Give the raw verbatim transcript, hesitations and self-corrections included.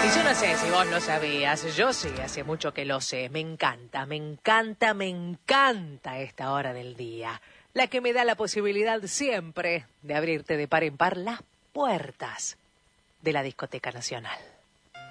Y yo no sé si vos lo sabías, yo sí, hace mucho que lo sé. Me encanta, me encanta, me encanta esta hora del día. La que me da la posibilidad siempre de abrirte de par en par las puertas de la Discoteca Nacional.